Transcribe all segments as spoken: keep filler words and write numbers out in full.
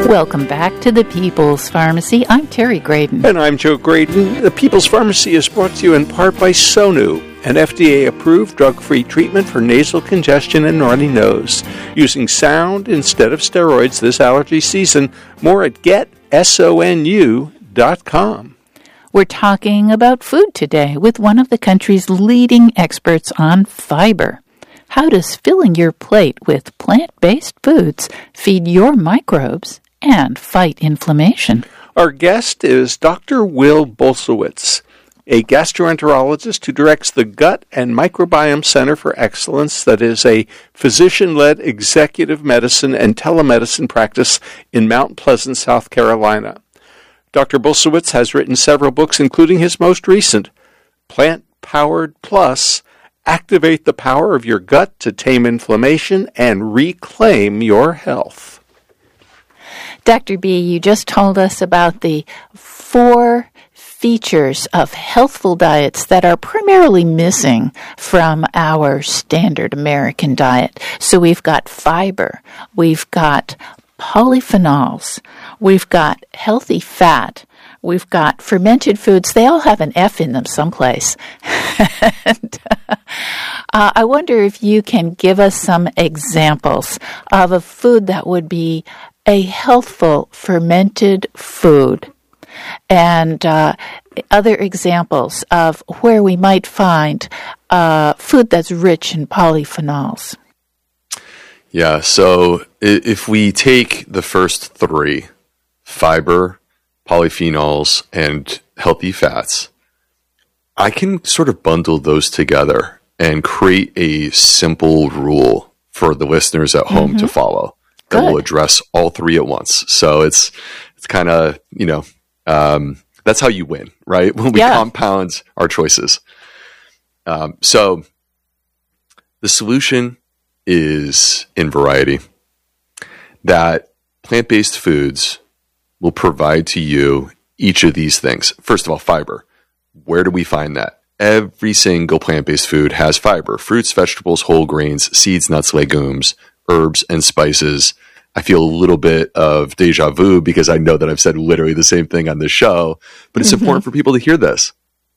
Welcome back to the People's Pharmacy. I'm Terry Graydon. And I'm Joe Graydon. The People's Pharmacy is brought to you in part by Sonu, an F D A-approved drug-free treatment for nasal congestion and runny nose. Using sound instead of steroids this allergy season. More at get sonu dot com. We're talking about food today with one of the country's leading experts on fiber. How does filling your plate with plant-based foods feed your microbes and fight inflammation? Our guest is Doctor Will Bulsiewicz, a gastroenterologist who directs the Gut and Microbiome Center for Excellence, that is a physician-led executive medicine and telemedicine practice in Mount Pleasant, South Carolina. Doctor Bulsiewicz has written several books, including his most recent, Plant Powered Plus, Activate the Power of Your Gut to Tame Inflammation and Reclaim Your Health. Doctor B, you just told us about the four features of healthful diets that are primarily missing from our standard American diet. So we've got fiber, we've got polyphenols, we've got healthy fat, we've got fermented foods. They all have an F in them someplace. and, uh, I wonder if you can give us some examples of a food that would be a healthful fermented food, and uh, other examples of where we might find uh, food that's rich in polyphenols. Yeah, so if we take the first three, fiber, polyphenols, and healthy fats, I can sort of bundle those together and create a simple rule for the listeners at home mm-hmm. to follow that Good. Will address all three at once. So it's it's kind of, you know, um, that's how you win, right? When we yeah. compound our choices. Um, so the solution is in variety. That plant-based foods will provide to you each of these things. First of all, fiber. Where do we find that? Every single plant-based food has fiber. Fruits, vegetables, whole grains, seeds, nuts, legumes, herbs, and spices. I feel a little bit of deja vu because I know that I've said literally the same thing on this show, but it's mm-hmm. important for people to hear this.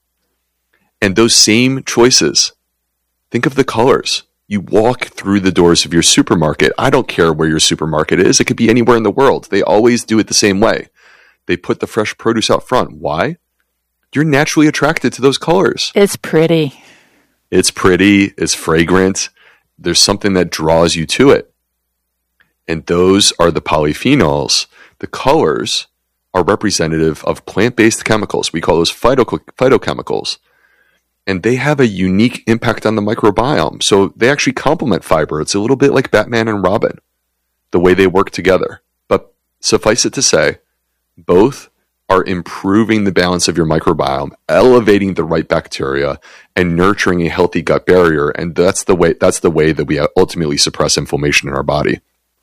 And those same choices, think of the colors. You walk through the doors of your supermarket. I don't care where your supermarket is. It could be anywhere in the world. They always do it the same way. They put the fresh produce out front. Why? You're naturally attracted to those colors. It's pretty. It's pretty. It's fragrant. There's something that draws you to it. And those are the polyphenols. The colors are representative of plant-based chemicals. We call those phyto- phytochemicals. And they have a unique impact on the microbiome. So they actually complement fiber. It's a little bit like Batman and Robin, the way they work together. But suffice it to say, both are improving the balance of your microbiome, elevating the right bacteria, and nurturing a healthy gut barrier. And that's the way, that's the way that we ultimately suppress inflammation in our body.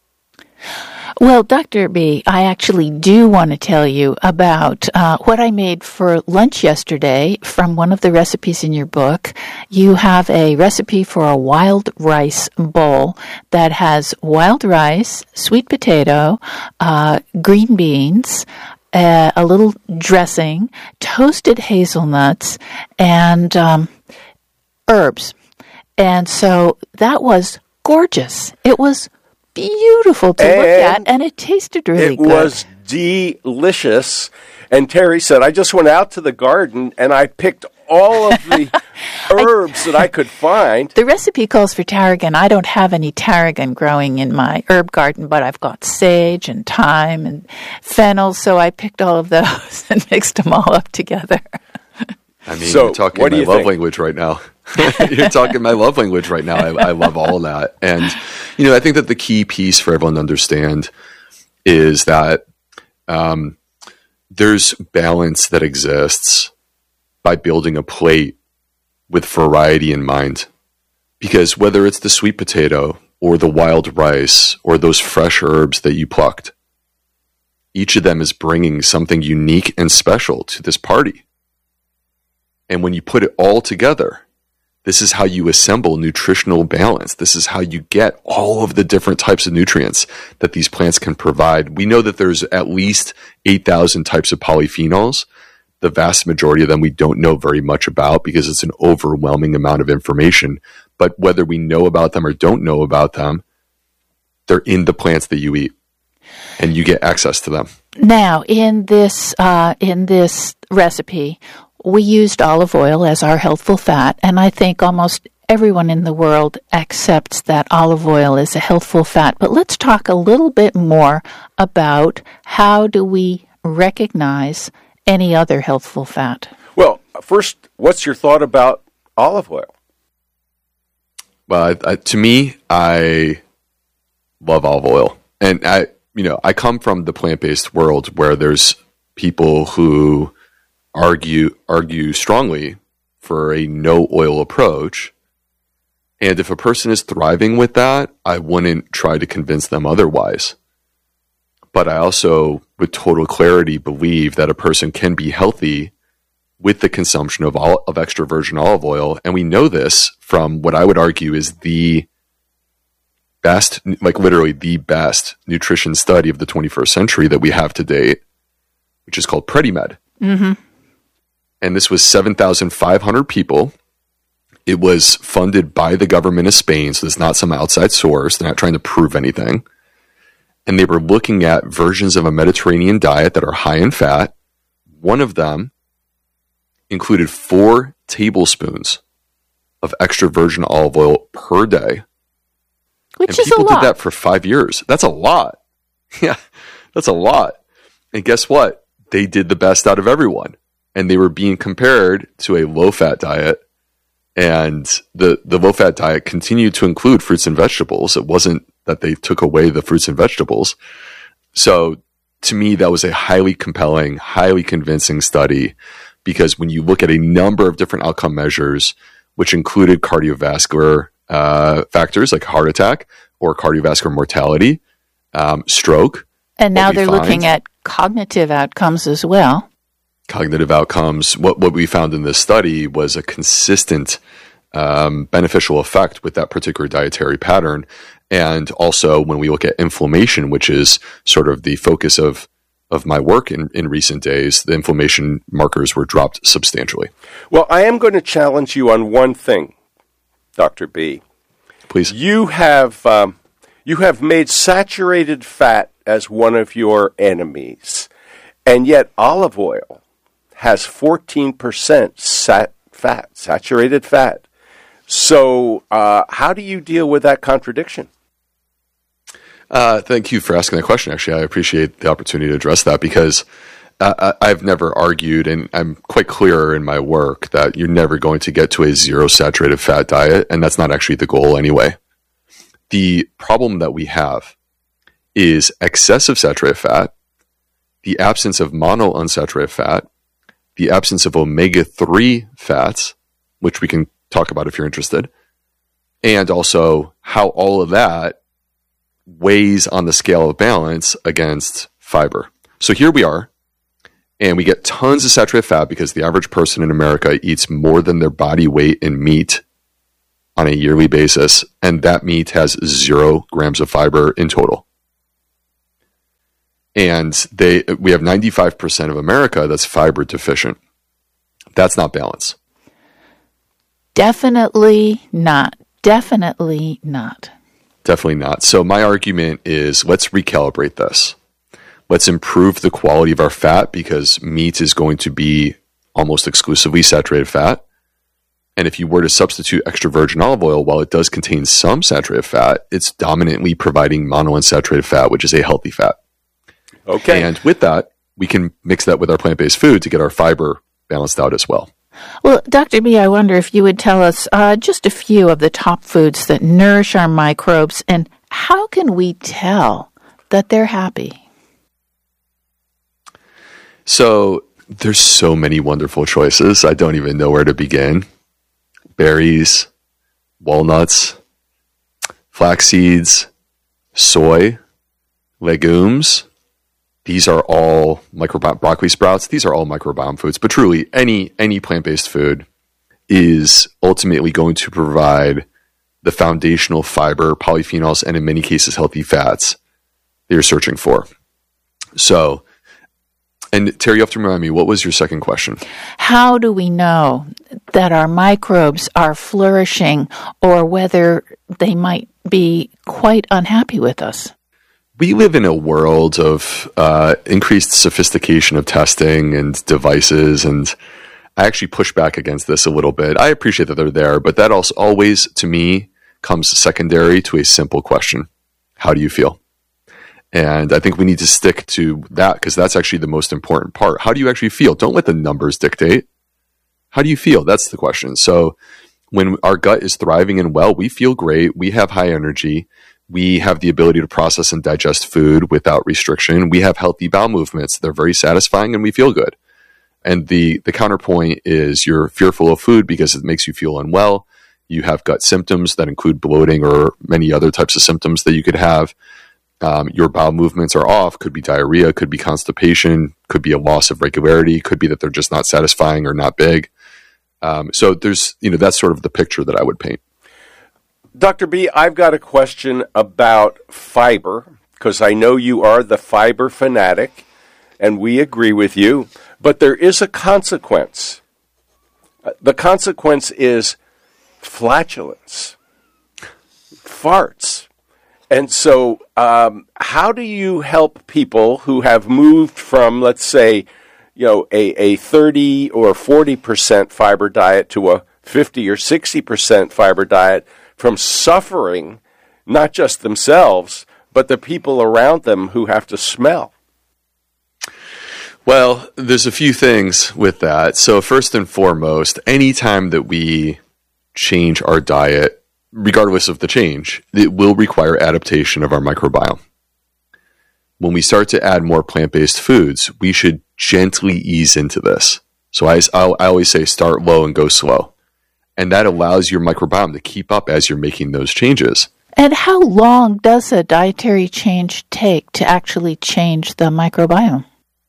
Well, Doctor B, I actually do want to tell you about uh, what I made for lunch yesterday from one of the recipes in your book. You have a recipe for a wild rice bowl that has wild rice, sweet potato, uh, green beans, uh, a little dressing, toasted hazelnuts, and um, herbs. And so that was gorgeous. It was beautiful to and look at, and it tasted really it good. It was delicious. And Terry said, I just went out to the garden and I picked all of the herbs I, that I could find. The recipe calls for tarragon. I don't have any tarragon growing in my herb garden, but I've got sage and thyme and fennel, so I picked all of those and mixed them all up together. I mean, so, you're talking what my do you love think? language right now. You're talking my love language right now. I, I love all of that. And, you know, I think that the key piece for everyone to understand is that um, there's balance that exists by building a plate with variety in mind. Because whether it's the sweet potato or the wild rice or those fresh herbs that you plucked, each of them is bringing something unique and special to this party. And when you put it all together, This is how you assemble nutritional balance. This is how you get all of the different types of nutrients that these plants can provide. We know that there's at least eight thousand types of polyphenols. The vast majority of them we don't know very much about because it's an overwhelming amount of information. But whether we know about them or don't know about them, they're in the plants that you eat, and you get access to them. Now, in this uh, in this recipe, we used olive oil as our healthful fat, and I think almost everyone in the world accepts that olive oil is a healthful fat. But let's talk a little bit more about how do we recognize any other healthful fat. Well, first, what's your thought about olive oil? Well, I, I, to me, I love olive oil, and I, you know, I come from the plant-based world where there's people who argue argue strongly for a no oil approach, and if a person is thriving with that, I wouldn't try to convince them otherwise. But I also, with total clarity, believe that a person can be healthy with the consumption of all, of extra virgin olive oil, and we know this from what I would argue is the best, like literally the best nutrition study of the twenty-first century that we have to date, which is called PREDIMED. Mm-hmm. And this was seven thousand five hundred people. It was funded by the government of Spain, so it's not some outside source. They're not trying to prove anything. And they were looking at versions of a Mediterranean diet that are high in fat. One of them included four tablespoons of extra virgin olive oil per day. Which and is a lot. People did that for five years. That's a lot. Yeah, that's a lot. And guess what? They did the best out of everyone. And they were being compared to a low-fat diet. And the, the low-fat diet continued to include fruits and vegetables. It wasn't that they took away the fruits and vegetables. So to me, that was a highly compelling, highly convincing study, because when you look at a number of different outcome measures, which included cardiovascular uh, factors like heart attack or cardiovascular mortality, um, stroke. And now they're find, looking at cognitive outcomes as well. Cognitive outcomes. What, what we found in this study was a consistent um, beneficial effect with that particular dietary pattern. And also when we look at inflammation, which is sort of the focus of, of my work in, in recent days, the inflammation markers were dropped substantially. Well, I am going to challenge you on one thing, Doctor B. Please. You have, um, you have made saturated fat as one of your enemies, and yet olive oil has fourteen percent sat fat, saturated fat. So uh, how do you deal with that contradiction? Uh, thank you for asking that question. Actually, I appreciate the opportunity to address that, because uh, I've never argued, and I'm quite clear in my work, that you're never going to get to a zero saturated fat diet, and that's not actually the goal anyway. The problem that we have is excessive saturated fat, the absence of monounsaturated fat, the absence of omega three fats, which we can talk about if you're interested, and also how all of that weighs on the scale of balance against fiber. So here we are, and we get tons of saturated fat because the average person in America eats more than their body weight in meat on a yearly basis, and that meat has zero grams of fiber in total. And they we have ninety-five percent of America that's fiber deficient. That's not balance. Definitely not. Definitely not. Definitely not. So my argument is, let's recalibrate this. Let's improve the quality of our fat, because meat is going to be almost exclusively saturated fat. And if you were to substitute extra virgin olive oil, while it does contain some saturated fat, it's dominantly providing monounsaturated fat, which is a healthy fat. Okay. And with that, we can mix that with our plant-based food to get our fiber balanced out as well. Well, Doctor B, I wonder if you would tell us uh, just a few of the top foods that nourish our microbes, and how can we tell that they're happy? So there's so many wonderful choices. I don't even know where to begin. Berries, walnuts, flax seeds, soy, legumes. These are all microbiome, broccoli sprouts. These are all microbiome foods, but truly any, any plant-based food is ultimately going to provide the foundational fiber, polyphenols, and in many cases, healthy fats that you're searching for. So, and Terry, you have to remind me, what was your second question? How do we know that our microbes are flourishing or whether they might be quite unhappy with us? We live in a world of uh, increased sophistication of testing and devices, and I actually push back against this a little bit. I appreciate that they're there, but that also always, to me, comes secondary to a simple question. How do you feel? And I think we need to stick to that because that's actually the most important part. How do you actually feel? Don't let the numbers dictate. How do you feel? That's the question. So when our gut is thriving and well, we feel great. We have high energy. We have the ability to process and digest food without restriction. We have healthy bowel movements. They're very satisfying and we feel good. And the, the counterpoint is you're fearful of food because it makes you feel unwell. You have gut symptoms that include bloating or many other types of symptoms that you could have. Um, your bowel movements are off, could be diarrhea, could be constipation, could be a loss of regularity, could be that they're just not satisfying or not big. Um, so there's, you know, that's sort of the picture that I would paint. Doctor B, I've got a question about fiber, because I know you are the fiber fanatic, and we agree with you, but there is a consequence. The consequence is flatulence, farts. And so um, how do you help people who have moved from, let's say, you know, a, a thirty or forty percent fiber diet to a fifty or sixty percent fiber diet from suffering, not just themselves, but the people around them who have to smell? Well, there's a few things with that. So first and foremost, anytime that we change our diet, regardless of the change, it will require adaptation of our microbiome. When we start to add more plant-based foods, we should gently ease into this. So I, I always say start low and go slow. And that allows your microbiome to keep up as you're making those changes. And how long does a dietary change take to actually change the microbiome?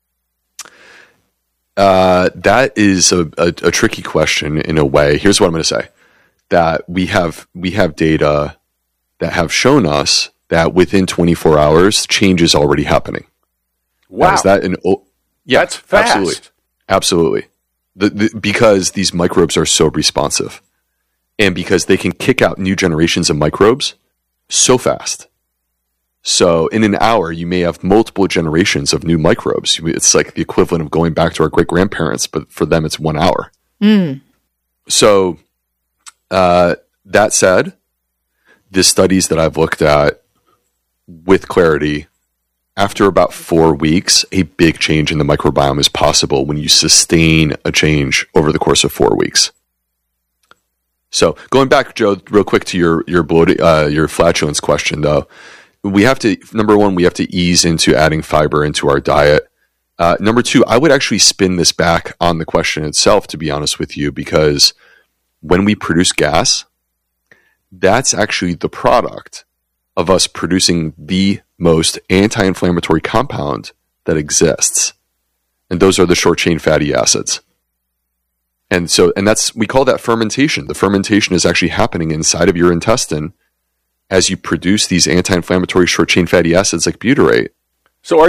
Uh, that is a, a, a tricky question in a way. Here's what I'm going to say. That we have we have data that have shown us that within twenty-four hours, change is already happening. Wow. Now, is that an, oh, yeah, that's fast. Absolutely. Absolutely. The, the, because these microbes are so responsive. And because they can kick out new generations of microbes so fast. So in an hour, you may have multiple generations of new microbes. It's like the equivalent of going back to our great-grandparents, but for them, it's one hour. Mm. So... Uh, that said, the studies that I've looked at with clarity, after about four weeks, a big change in the microbiome is possible when you sustain a change over the course of four weeks. So going back, Joe, real quick to your your bloating, uh, your flatulence question, though, we have to number one, we have to ease into adding fiber into our diet. Uh, number two, I would actually spin this back on the question itself, to be honest with you, because when we produce gas, that's actually the product of us producing the most anti-inflammatory compound that exists. And those are the short-chain fatty acids. And so, and that's, we call that fermentation. The fermentation is actually happening inside of your intestine as you produce these anti-inflammatory short-chain fatty acids like butyrate. So are